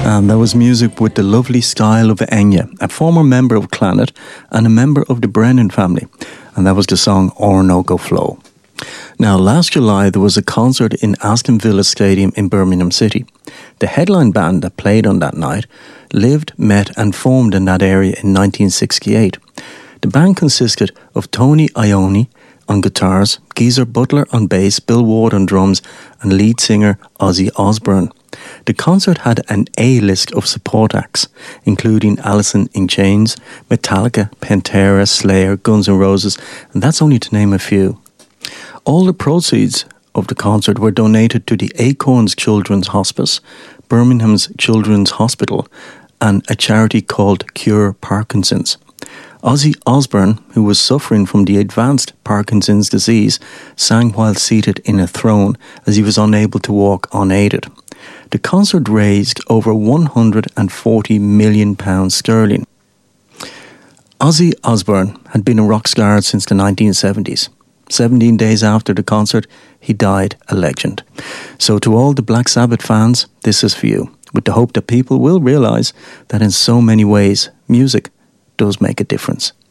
And that was music with the lovely style of Enya, a former member of Clannad and a member of the Brennan family. And that was the song Orinoco Flow. Now, last July there was a concert in Aston Villa Stadium in Birmingham City. The headline band that played on that night lived, met and formed in that area in 1968. The band consisted of Tony Iommi on guitars, Geezer Butler on bass, Bill Ward on drums and lead singer Ozzy Osbourne. The concert had an A-list of support acts, including Alice in Chains, Metallica, Pantera, Slayer, Guns N' Roses, and that's only to name a few. All the proceeds of the concert were donated to the Acorns Children's Hospice, Birmingham's Children's Hospital, and a charity called Cure Parkinson's. Ozzy Osbourne, who was suffering from the advanced Parkinson's disease, sang while seated in a throne as he was unable to walk unaided. The concert raised over £140 million sterling. Ozzy Osbourne had been a rock star since the 1970s. 17 days after the concert, he died a legend. So to all the Black Sabbath fans, this is for you, with the hope that people will realise that in so many ways, music does make a difference.